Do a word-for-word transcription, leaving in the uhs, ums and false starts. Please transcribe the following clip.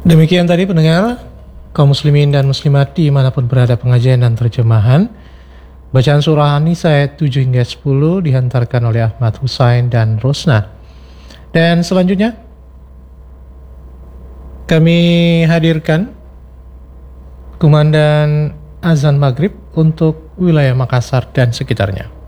Demikian tadi pendengar, kaum muslimin dan muslimat dimanapun berada pengajian dan terjemahan bacaan surah An-Nisa ayat tujuh hingga sepuluh dihantarkan oleh Ahmad Husain dan Rosna. Dan selanjutnya kami hadirkan kumandang azan maghrib untuk wilayah Makassar dan sekitarnya.